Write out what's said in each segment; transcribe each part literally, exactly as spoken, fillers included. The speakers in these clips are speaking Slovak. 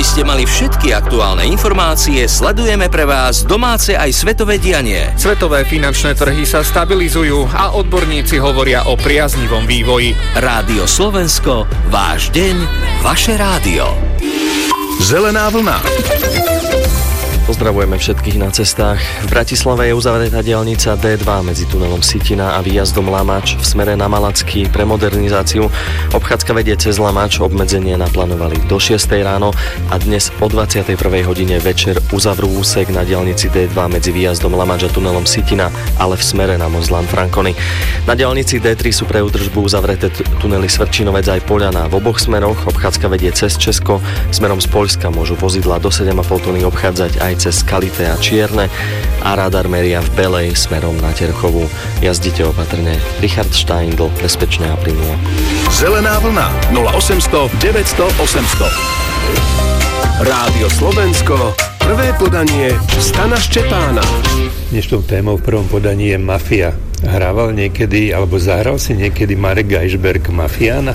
Aby ste mali všetky aktuálne informácie, sledujeme pre vás domáce aj svetové dianie. Svetové finančné trhy sa stabilizujú a odborníci hovoria o priaznivom vývoji. Rádio Slovensko, váš deň, vaše rádio. Zelená vlna. Pozdravujeme všetkých na cestách. V Bratislave je uzavretá diaľnica dé dva medzi tunelom Sitina a výjazdom Lamač v smere na Malacký pre modernizáciu. Obchádzka vedie cez Lamač, obmedzenie naplánovali do šiestej ráno a dnes o dvadsiatej prvej hodine večer uzavrú úsek na diaľnici dé dva medzi výjazdom Lamač a tunelom Sitina, ale v smere na most Lanfranconi. Na diaľnici dé tri sú pre údržbu uzavreté t- tunely Svrčinovec aj Poľana v oboch smeroch. Obchádzka vedie cez Česko, smerom z Poľska môžu vozidlá do sedem a pol tony obchádzať aj cez Kalité a Čierne a radar meria v Belej smerom na Terchovú. Jazdite opatrne. Richard Steindl, bezpečné a plynulo. Zelená vlna nula osemsto deväťsto osemsto. Rádio Slovensko, prvé podanie Stana Ščepána. Dnešnou témou v prvom podaní je mafia. Hrával niekedy, alebo zahral si niekedy Marek Geisberg Mafiána?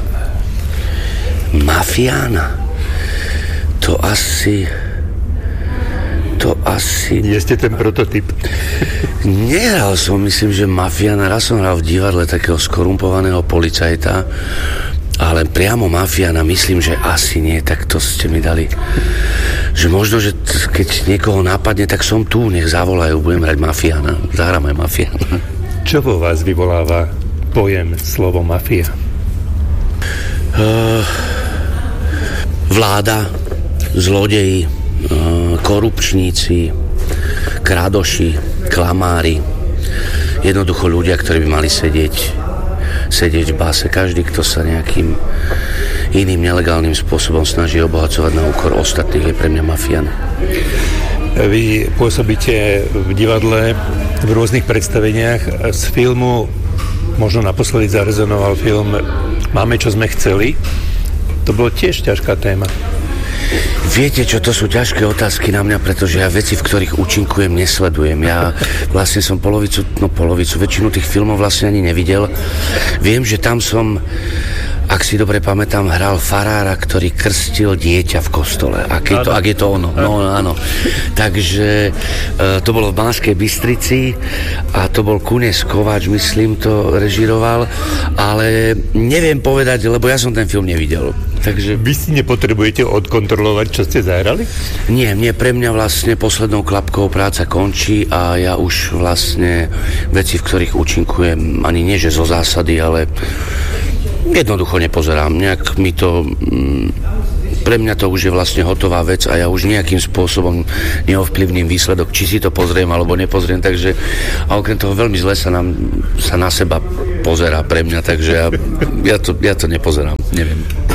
Mafiána? To asi... To asi... Nie ste ten prototyp. Nehral som, myslím, že Mafiána. Raz som hral v divadle takého skorumpovaného policajta, ale priamo Mafiána, myslím, že asi nie. Tak to ste mi dali. Že možno, že t- keď niekoho napadne, tak som tu, nech zavolajú, budem hrať Mafiána. Zahrám aj Mafiána. Čo vo vás vyvoláva pojem, slovo mafia? Uh, vláda, zlodeji, korupčníci, krádoši, klamári, jednoducho ľudia, ktorí by mali sedieť sedieť v báse. Každý, kto sa nejakým iným nelegálnym spôsobom snaží obohacovať na úkor ostatných, je pre mňa mafián. Vy pôsobíte v divadle v rôznych predstaveniach. Z filmu možno naposledy zarezonoval film Máme, čo sme chceli. To bolo tiež ťažká téma. Viete čo, to sú ťažké otázky na mňa, pretože ja veci, v ktorých účinkujem, nesledujem. Ja vlastne som polovicu, no polovicu, väčšinu tých filmov vlastne ani nevidel. Viem, že tam som, ak si dobre pamätám, hral farára, ktorý krstil dieťa v kostole. Ak je to, ak je to ono. No, áno. Takže e, to bolo v Banskej Bystrici a to bol Kunes Kováč, myslím, to režiroval, ale neviem povedať, lebo ja som ten film nevidel. Takže... Vy si nepotrebujete odkontrolovať, čo ste zahrali? Nie, nie, pre mňa vlastne poslednou klapkou práca končí a ja už vlastne veci, v ktorých účinkujem, ani nie že zo zásady, ale jednoducho nepozerám. Nejak mi to... Mm, pre mňa to už je vlastne hotová vec a ja už nejakým spôsobom neovplyvním výsledok, či si to pozriem alebo nepozriem, takže a okrem toho veľmi zle sa, nám, sa na seba pozerá pre mňa, takže ja, ja, to, ja to nepozerám, neviem.